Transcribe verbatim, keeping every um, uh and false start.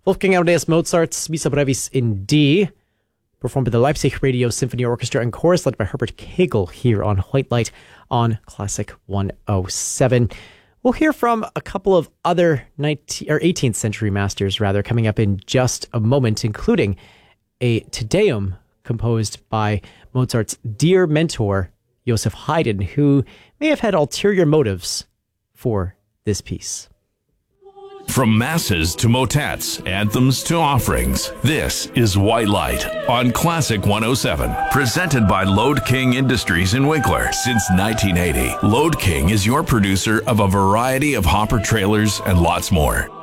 Wolfgang Amadeus Mozart's Missa Brevis in D, performed by the Leipzig Radio Symphony Orchestra and chorus led by Herbert Kegel here on White Light on Classic one oh seven. We'll hear from a couple of other nineteenth or eighteenth century masters, rather, coming up in just a moment, including a Te Deum composed by Mozart's dear mentor, Joseph Haydn, who may have had ulterior motives for this piece. From masses to motets, anthems to offerings, this is White Light on Classic one oh seven. Presented by Lode King Industries in Winkler. Since nineteen eighty, Lode King is your producer of a variety of hopper trailers and lots more.